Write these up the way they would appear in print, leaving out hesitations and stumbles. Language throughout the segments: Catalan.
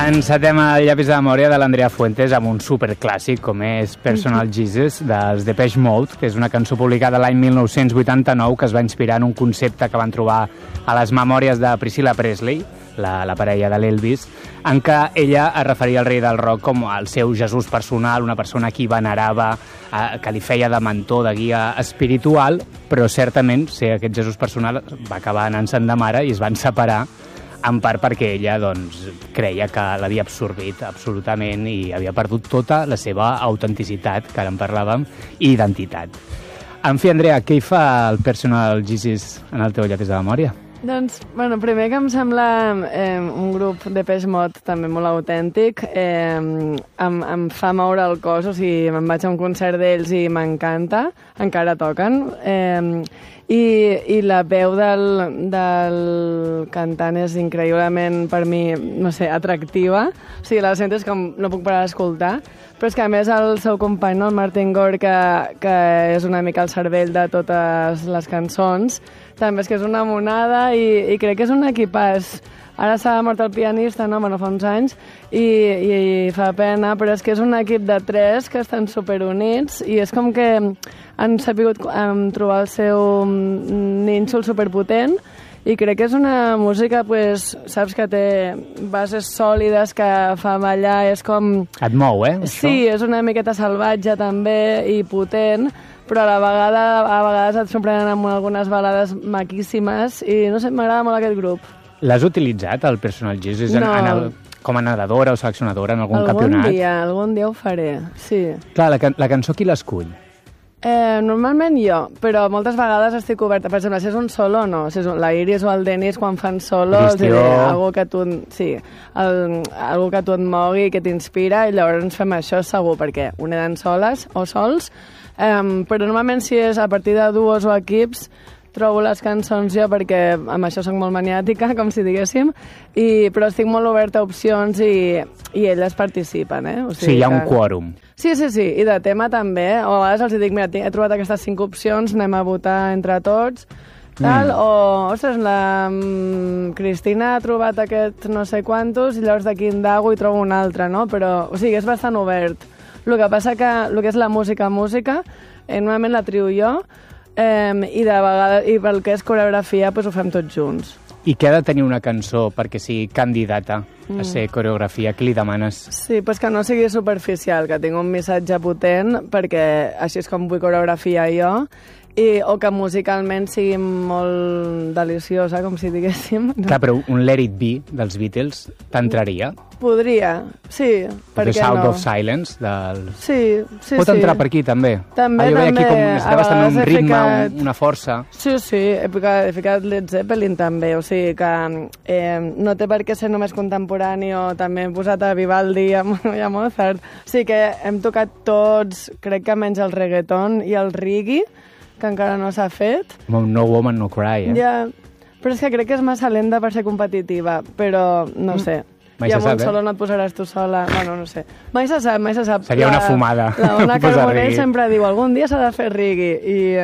Encetem el llapis de memòria de l'Andrea Fuentes amb un superclàssic com és Personal Jesus dels Depeche Mode, que és una cançó publicada l'any 1989 que es va inspirar en un concepte que van trobar a les memòries de Priscilla Presley, la parella de l'Elvis, en què ella es referia al rei del rock com el seu Jesús personal, una persona a qui venerava, que li feia de mentor, de guia espiritual, però certament ser aquest Jesús personal va acabar anant-se'n de mare i es van separar, en part perquè ella doncs, creia que l'havia absorbit absolutament i havia perdut tota la seva autenticitat, que ara en parlàvem, i identitat. En fi, Andrea, què hi fa el Personal Jesus en el teu llapis de memòria? Doncs, bueno, primer que em sembla un grup de Depeche Mode també molt autèntic, em fa moure el cos, o sigui, me'n vaig a un concert d'ells i m'encanta, encara toquen, i la veu del cantant és increïblement, per mi, no sé, atractiva, o sigui, la sento és com no puc parar d'escoltar, però és que a més el seu company, no, el Martin Gore, que és una mica el cervell de totes les cançons, també és que és una monada i crec que és un equipàs. Ara s'ha mort el pianista, no? Bueno, fa uns anys, i fa pena, però és que és un equip de 3 que estan superunits i és com que han sabut trobar el seu nínxol superpotent i crec que és una música, pues, saps, que té bases sòlides, que fa ballar, és com... Et mou, això? Sí, és una miqueta salvatge també i potent, però a vegades et sorprenen amb algunes balades maquíssimes i no sé, m'agrada molt aquest grup. L'has utilitzat, el Personal Jesus, com a nedadora o seleccionadora en algun campionat? Algun dia ho faré, sí. Clar, la cançó qui l'escull? Normalment jo, però moltes vegades estic oberta. Per exemple, si és un solo, no. Si és la Iris o el Denis, quan fan solo, algú que tu et mogui, que t'inspira, i llavors fem això segur, perquè ho anem soles o sols. Però normalment si és a partir de duos o equips, trobo les cançons jo perquè amb això soc molt maniàtica, com si diguéssim, però estic molt oberta a opcions i elles participen, O sigui, sí, hi ha un quòrum. Sí, i de tema també, o a vegades els dic, mira, he trobat aquestes 5 opcions, anem a votar entre tots, tal, o, ostres, la Cristina ha trobat aquest no sé quantos i llavors d'aquí indago i trobo un altre, no? Però, o sigui, és bastant obert. El que passa que el que és la música, normalment la trio jo, i de vegades, i pel que és coreografia, doncs ho fem tots junts. I què ha de tenir una cançó perquè sigui candidata a ser coreografia? Què li demanes? Sí, doncs que no sigui superficial, que tingui un missatge potent, perquè així és com vull coreografia jo, o que musicalment sigui molt deliciosa, com si diguéssim. Clar, però un Let It Be dels Beatles t'entraria? Podria, sí, per què no? The Sound of Silence dels... Sí. Pot entrar per aquí, també? També, jo veia aquí com necessitaves també un ritme, una força. Sí, he ficat Led Zeppelin també, o sigui que no té per què ser només contemporani, o també he posat a Vivaldi i a Mozart. O sigui que hem tocat tots, crec que menys el reggaeton i el reggae, que encara no s'ha fet. No Woman, No Cry, Ja, però és que crec que és massa lenta per ser competitiva, però no sé. Mai I se amb sap, un solo no et posaràs tu sola. Bueno, no sé. Mai se sap. Seria una fumada. La Ona Carbonell sempre diu, algun dia s'ha de fer reggae,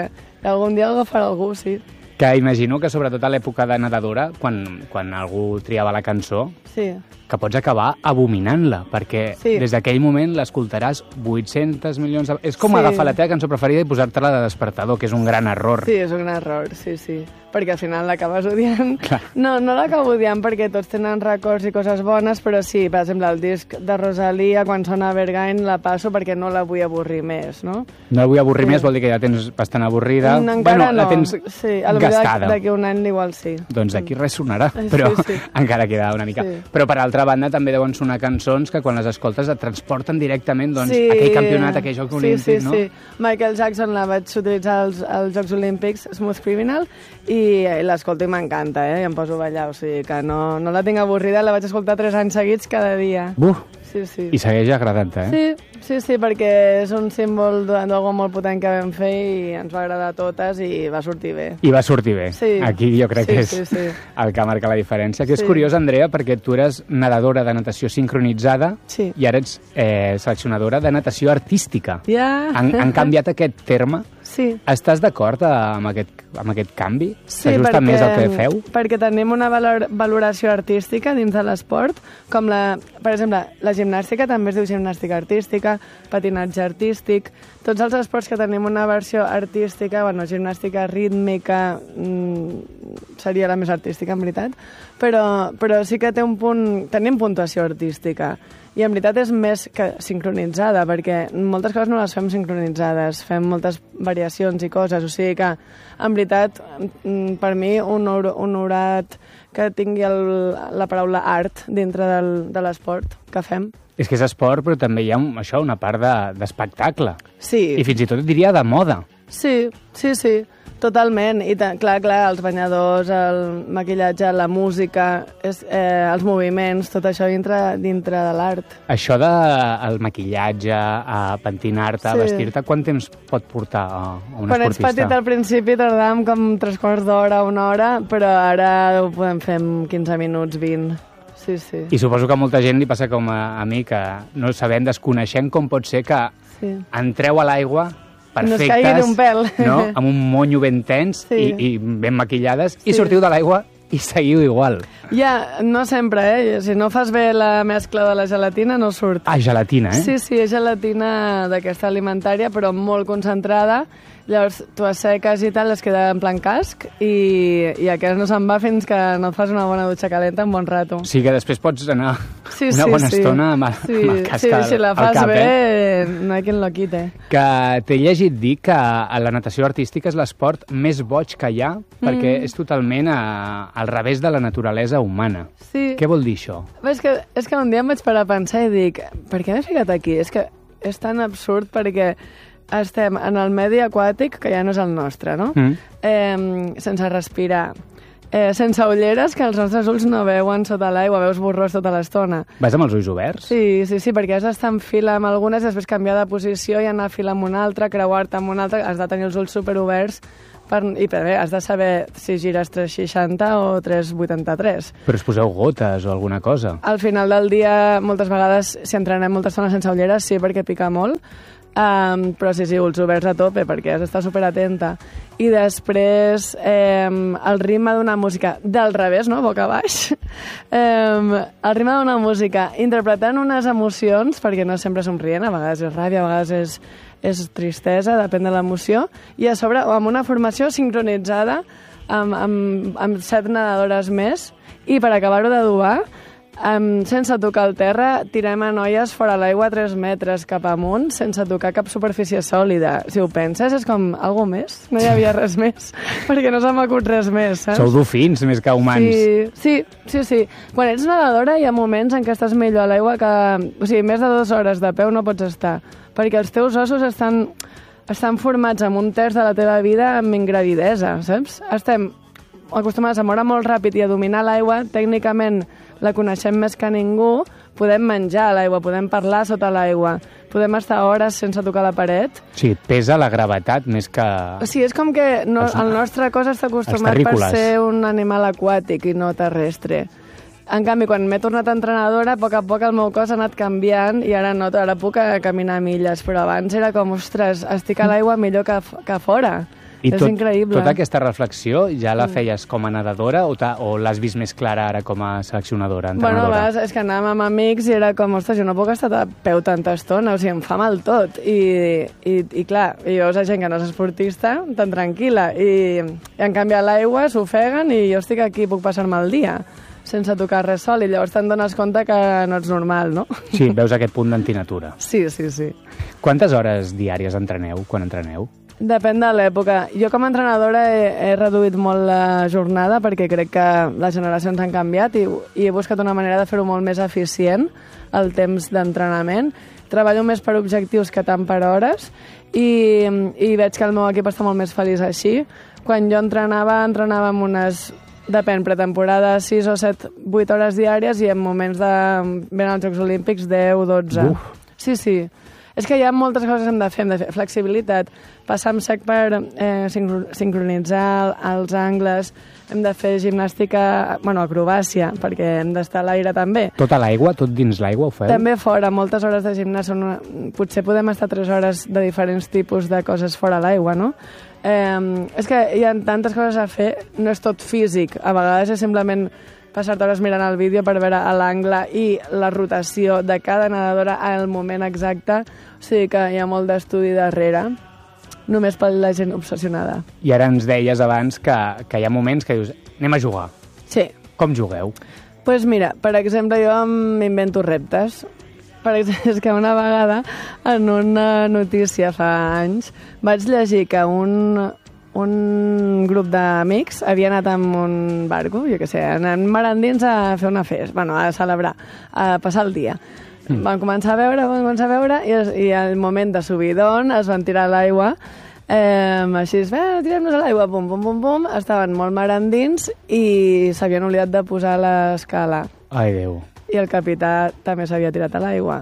i algun dia el farà algú, sí. Que imagino que sobretot a l'època de nedadora, quan algú triava la cançó, sí, que pots acabar abominant-la, perquè des d'aquell moment l'escoltaràs 800 milions de... És com agafar la teva cançó preferida i posar-te-la de despertador, que és un gran error. Sí, és un error, sí. Perquè al final l'acabes odiant. Clar. No l'acabo odiant perquè tots tenen records i coses bones, però sí, per exemple, el disc de Rosalia, quan sona Berghain, la passo perquè no la vull avorrir més, no? No la vull avorrir més vol dir que ja tens bastant avorrida. Encara la tens gastada. D'aquí un any igual sí. Doncs aquí res sonarà, però encara queda una mica. Però per altra banda també deuen sonar cançons que quan les escoltes et transporten directament a aquell campionat, a aquell Joc Olímpic, no? Sí. Michael Jackson la vaig utilitzar als Jocs Olímpics, Smooth Criminal, i l'escolto i m'encanta, i em poso a ballar, o sigui que no la tinc avorrida, la vaig escoltar 3 anys seguits cada dia. Sí. I segueix agradant-te, Sí, perquè és un símbol d'algú molt potent que vam fer i ens va agradar a totes i va sortir bé. Sí. Aquí jo crec que és el que marca la diferència. Que és curiós, Andrea, perquè tu eres nedadora de natació sincronitzada i ara ets seleccionadora de natació artística. Ja. Han canviat aquest terme Sí. Estàs d'acord amb aquest canvi? Sí, S'ajusta més al que feu? Perquè tenim una valoració artística dins de l'esport, com per exemple, la gimnàstica també es diu gimnàstica artística, patinatge artístic, tots els esports que tenim una versió artística, gimnàstica rítmica seria la més artística, en veritat, però sí que té un punt... Tenim puntuació artística, i en veritat és més que sincronitzada, perquè moltes coses no les fem sincronitzades, fem moltes variacions i coses, o sigui que, en veritat, per mi, un honorat que tingui la paraula art dintre de l'esport que fem. És que és esport, però també hi ha una part d'espectacle. Sí. I fins i tot diria de moda. Sí, totalment. I clar, els banyadors, el maquillatge, la música, els moviments, tot això dintre de l'art. Això del maquillatge, a pentinar-te, a vestir-te, quant temps pot portar a un esportista? Quan ets petit, al principi tardàvem com 3/4 d'hora, 1 hora, però ara ho podem fer en 15 minuts, 20. Sí. I suposo que a molta gent li passa com a mi, que no sabem, desconeixem com pot ser que entreu a l'aigua perfectes, no es caigui d'un pèl, no? Amb un monyo ben tens i ben maquillades, i sortiu de l'aigua i seguiu igual. Ja, no sempre, Si no fas bé la mescla de la gelatina, no surt. Ah, gelatina, Sí, és gelatina d'aquesta alimentària, però molt concentrada. Llavors, tu asseques i tal, es queda en plan casc i aquest no se'n va fins que no et fas una bona dutxa calenta en bon rato. Sí, que després pots anar una bona estona amb el casc al cap. Si la fas bé, no hi quien lo quite. Que t'he llegit dir que la natació artística és l'esport més boig que hi ha, perquè és totalment al revés de la naturalesa humana. Sí. Què vol dir això? És que un dia em vaig parar a pensar i dic, per què m'he ficat aquí? És que és tan absurd perquè estem en el medi aquàtic, que ja no és el nostre, no? Sense respirar, sense ulleres, que els nostres ulls no veuen sota l'aigua, veus borrós tota l'estona. Vas amb els ulls oberts? Sí, perquè has d'estar en fila amb algunes i després canviar de posició i anar a fila amb una altra, creuar-te amb una altra, has de tenir els ulls superoberts i bé, has de saber si gires 360 o 383. Però us poseu gotes o alguna cosa? Al final del dia, moltes vegades, si entrenem molta estona sense ulleres, sí, perquè pica molt, però sí, ulls oberts a tope, perquè has d'estar superatenta. I després, el ritme d'una música del revés, no?, boca baix, el ritme d'una música interpretant unes emocions, perquè no sempre somrient, a vegades és ràbia, a vegades és tristesa, depèn de l'emoció, i a sobre, amb una formació sincronitzada amb 7 nedadores més, i per acabar-ho d'adobar, sense tocar el terra, tirem a noies fora l'aigua 3 metres cap amunt, sense tocar cap superfície sòlida. Si ho penses, és com algo més. No hi havia res més, perquè no se m'acut res més, saps? Sou dofins més que humans. Sí. Quan ets nedadora hi ha moments en què estàs millor a l'aigua que... O sigui, més de 2 hores de peu no pots estar, perquè els teus ossos estan formats amb 1/3 de la teva vida amb ingravidesa, saps? Estem acostumats a moure molt ràpid i a dominar l'aigua, tècnicament la coneixem més que ningú, podem menjar a l'aigua, podem parlar sota l'aigua, podem estar hores sense tocar la paret. Sí, et pesa la gravetat més que... Sí, és com que el nostre cos està acostumat per ser un animal aquàtic i no terrestre. En canvi, quan m'he tornat entrenadora, a poc el meu cos ha anat canviant i ara noto, ara puc caminar milles, però abans era com, ostres, estic a l'aigua millor que fora. I és increïble. Tota aquesta reflexió ja la feies com a nedadora o l'has vist més clara ara com a seleccionadora, entrenadora? És que anàvem amb amics i era com, ostres, jo no puc estar a peu tanta estona, o sigui, em fa mal tot. I clar, i veus gent que no és esportista, tan tranquil·la, i en canvi a l'aigua s'ofeguen i jo estic aquí, puc passar-me el dia sense tocar res sol, i llavors te'n dones compte que no ets normal, no? Sí, veus aquest punt d'antinatura. Sí. Quantes hores diàries entreneu, quan entreneu? Depèn de l'època. Jo com a entrenadora he reduït molt la jornada perquè crec que les generacions han canviat i he buscat una manera de fer-ho molt més eficient, el temps d'entrenament. Treballo més per objectius que tant per hores i veig que el meu equip està molt més feliç així. Quan jo entrenava amb unes... Depèn, pretemporada 6 o 7, 8 hores diàries i en moments de... Venen els Jocs Olímpics 10, 12. Uf. Sí. És que hi ha moltes coses que hem de fer flexibilitat, passar amb sec per sincronitzar els angles, hem de fer gimnàstica, bueno, acrobàcia, perquè hem d'estar a l'aire també. Tot a l'aigua? Tot dins l'aigua ho feu? També fora, moltes hores de gimnàs. Potser podem estar 3 hores de diferents tipus de coses fora a l'aigua, no? És que hi ha tantes coses a fer, no és tot físic. A vegades és simplement passar-te hores mirant el vídeo per veure l'angle i la rotació de cada nedadora al moment exacte. O sigui que hi ha molt d'estudi darrere, només per la gent obsessionada. I ara ens deies abans que hi ha moments que dius, anem a jugar. Sí. Com jugueu? Doncs mira, per exemple, jo m'invento reptes. Per exemple, és que una vegada, en una notícia fa anys, vaig llegir que un grup d'amics havia anat amb un barco, jo què sé, anant mar endins a fer una festa, bueno, a celebrar, a passar el dia. Van començar a veure, i al moment de subidon es van tirar a l'aigua, així, tirem-nos a l'aigua, pum, pum, pum, pum, estaven molt mar endins i s'havien oblidat de posar l'escala. Ai, Déu. I el capità també s'havia tirat a l'aigua.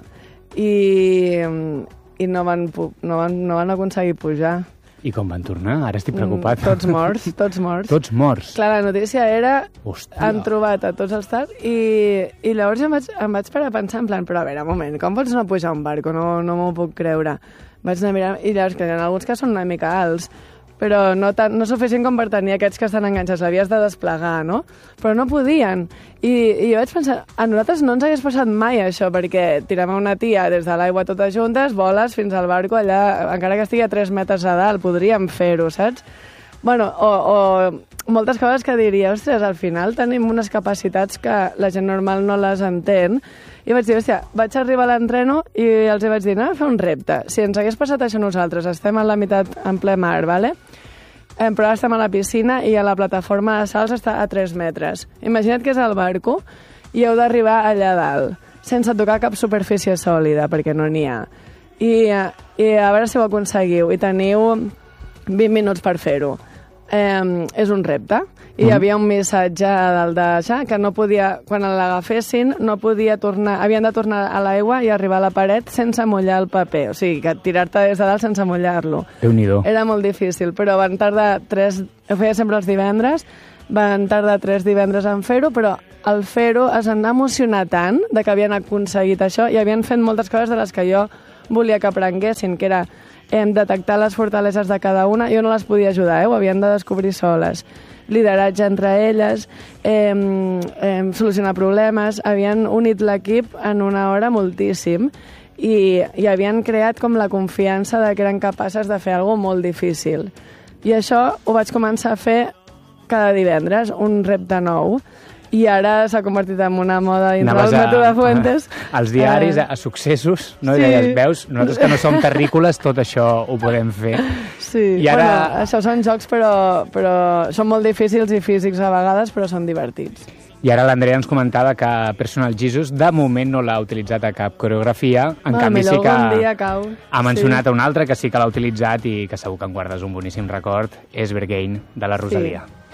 I no van aconseguir pujar. I com van tornar? Ara estic preocupat. Tots morts. Tots morts? Clar, la notícia era... Hòstia. Han trobat a tots els tals i llavors em vaig parar a pensar en plan, però a veure, un moment, com pots no pujar a un barco? No m'ho puc creure. Vaig anar a mirar i llavors que en alguns que són una mica alts, però no suficient com per tenir aquests que estan enganxats, l'havies de desplegar, no? Però no podien. I jo vaig pensar, a nosaltres no ens hagués passat mai això, perquè tirem una tia des de l'aigua totes juntes, voles fins al barco allà, encara que estigui a 3 metres a dalt, podríem fer-ho, saps? Bueno, o moltes coses que diria, ostres, al final tenim unes capacitats que la gent normal no les entén. I vaig dir, hòstia, vaig arribar a l'entreno i els vaig dir, anem a fer un repte. Si ens hagués passat això a nosaltres, estem a la meitat en ple mar, ¿vale? Però ara estem a la piscina i a la plataforma de salts està a 3 metres. Imagina't que és el barco i heu d'arribar allà dalt, sense tocar cap superfície sòlida, perquè no n'hi ha. I a veure si ho aconseguiu. I teniu 20 minuts per fer-ho. És un repte. I hi havia un missatge a dalt d'això que no podia, quan l'agafessin, no podia tornar, havien de tornar a l'aigua i arribar a la paret sense mullar el paper. O sigui, que tirar-te des de dalt sense mullar-lo. Déu-n'hi-do. Era molt difícil, però van tardar 3... Ho feia sempre els divendres, van tardar 3 divendres en fer-ho, però al fer-ho es van emocionar tant de que havien aconseguit això i havien fet moltes coses de les que jo volia que aprenguessin, que era detectar les fortaleses de cada una. Jo no les podia ajudar, ho havien de descobrir soles. Lideratge entre elles, solucionar problemes. Havien unit l'equip en una hora moltíssim i havien creat com la confiança de que eren capaces de fer alguna molt difícil. I això ho vaig començar a fer cada divendres, un repte nou. I ara s'ha convertit en una moda dintre del mètode Fuentes. Als diaris, a successos, no? Sí. I deies, veus, nosaltres que no som terrícoles, tot això ho podem fer. Sí, I ara... bueno, això són jocs, però són molt difícils i físics a vegades, però són divertits. I ara l'Andrea ens comentava que Personal Jesus de moment no l'ha utilitzat a cap coreografia, en canvi sí que ha mencionat un altre que sí que l'ha utilitzat i que segur que en guardes un boníssim record, és Berghain, de la Rosalia. Sí.